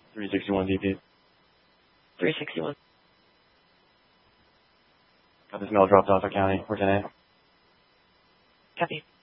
361 DP. 361. Got this mail dropped off at County. We're 10-8. Copy.